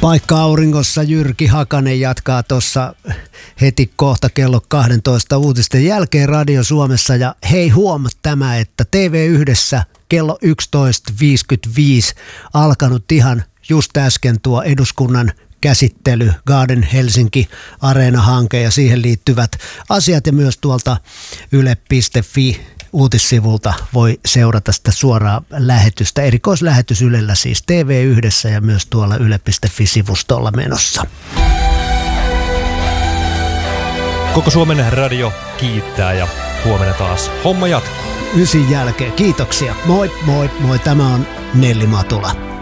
Paikka auringossa Jyrki Hakanen jatkaa tuossa heti kohta kello 12 uutisten jälkeen Radio Suomessa. Ja hei, huomaa tämä, että TV1 kello 11.55 alkanut ihan just äsken tuo eduskunnan käsittely, Garden Helsinki Areena-hanke ja siihen liittyvät asiat, ja myös tuolta yle.fi uutissivulta voi seurata sitä suoraa lähetystä. Erikoislähetys Ylellä siis TV1 ja myös tuolla yle.fi-sivustolla menossa. Koko Suomen radio kiittää ja huomenna taas homma jatkuu. 9 jälkeen. Kiitoksia. Moi moi moi. Tämä on Nelli Matula.